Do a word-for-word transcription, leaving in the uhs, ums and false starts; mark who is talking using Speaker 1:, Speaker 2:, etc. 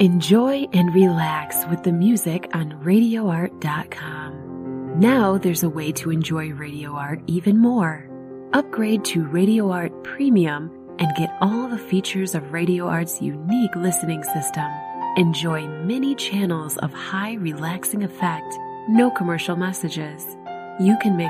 Speaker 1: Enjoy and relax with the music on radio art dot com. Now there's a way to enjoy Radio Art even more. Upgrade to Radio Art Premium and get all the features of Radio Art's unique listening system. Enjoy many channels of high relaxing effect, no commercial messages. You can make